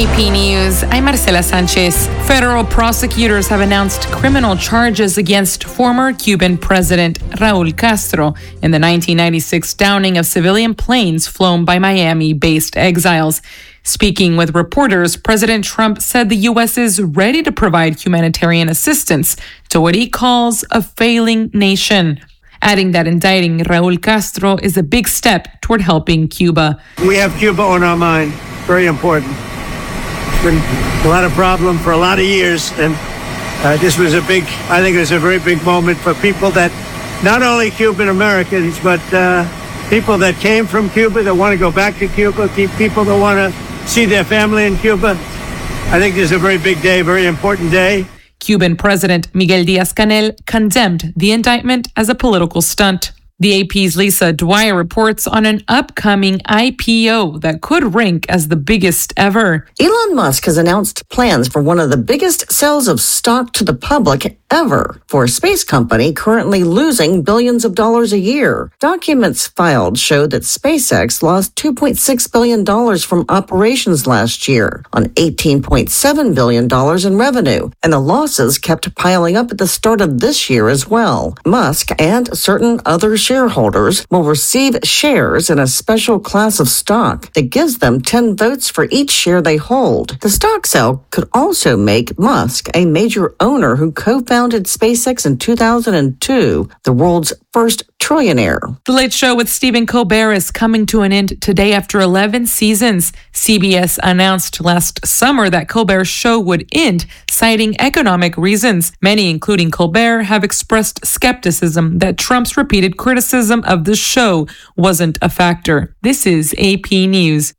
AP News, I'm Marcela Sanchez. Federal prosecutors have announced criminal charges against former Cuban President Raul Castro in the 1996 downing of civilian planes flown by Miami-based exiles. Speaking with reporters, President Trump said the U.S. is ready to provide humanitarian assistance to what he calls a failing nation, adding that indicting Raul Castro is a big step toward helping Cuba. We have Cuba on our mind. Very important. It's been a lot of problem for a lot of years, and this was I think it was a very big moment for people that, not only Cuban Americans, but people that came from Cuba, that want to go back to Cuba, people that want to see their family in Cuba. I think this is a very big day, very important day. Cuban President Miguel Díaz-Canel condemned the indictment as a political stunt. The AP's Lisa Dwyer reports on an upcoming IPO that could rank as the biggest ever. Elon Musk has announced plans for one of the biggest sales of stock to the public ever for a space company currently losing billions of dollars a year. Documents filed showed that SpaceX lost $2.6 billion from operations last year on $18.7 billion in revenue, and the losses kept piling up at the start of this year as well. Musk and certain other shareholders will receive shares in a special class of stock that gives them 10 votes for each share they hold. The stock sale could also make Musk a major owner who co-founded SpaceX in 2002, the world's first trillionaire. The Late Show with Stephen Colbert is coming to an end today after 11 seasons. CBS announced last summer that Colbert's show would end, citing economic reasons. Many, including Colbert, have expressed skepticism that Trump's repeated criticism of the show wasn't a factor. This is AP News.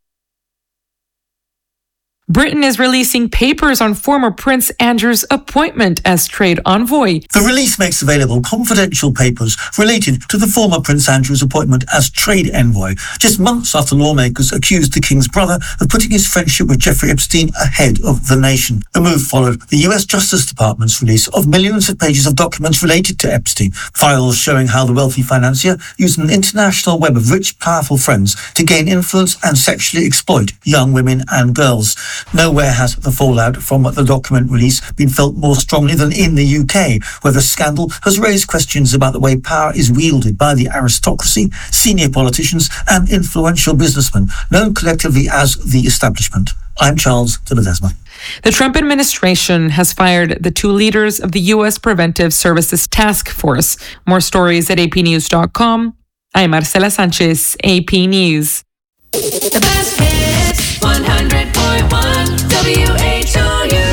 Britain is releasing papers on former Prince Andrew's appointment as trade envoy. The release makes available confidential papers related to the former Prince Andrew's appointment as trade envoy, just months after lawmakers accused the King's brother of putting his friendship with Jeffrey Epstein ahead of the nation. The move followed the US Justice Department's release of millions of pages of documents related to Epstein, files showing how the wealthy financier used an international web of rich, powerful friends to gain influence and sexually exploit young women and girls. Nowhere has the fallout from the document release been felt more strongly than in the UK, where the scandal has raised questions about the way power is wielded by the aristocracy, senior politicians and influential businessmen, known collectively as the establishment. I'm Charles de Ledesma. The Trump administration has fired the two leaders of the U.S. Preventive Services Task Force. More stories at apnews.com. I'm Marcela Sanchez, AP News. The best hits, 100.1 WHOU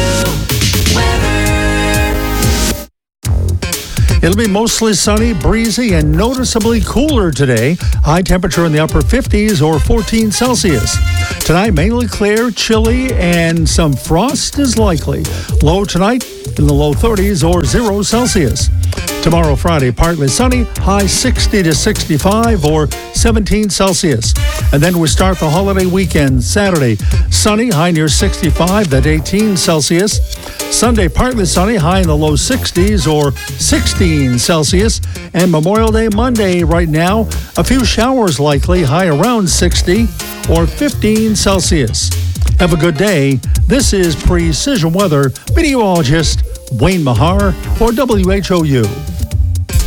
weather. It'll be mostly sunny, breezy, and noticeably cooler today. High temperature in the upper 50s or 14 Celsius. Tonight, mainly clear, chilly, and some frost is likely. Low tonight in the low 30s or 0 Celsius. Tomorrow, Friday, partly sunny, high 60 to 65 or 17 Celsius. And then we start the holiday weekend. Saturday, sunny, high near 65, that's 18 Celsius. Sunday, partly sunny, high in the low 60s or 16 Celsius. And Memorial Day Monday, right now, a few showers likely, high around 60 or 15 Celsius. Have a good day. This is Precision Weather meteorologist Wayne Mahar for WHOU.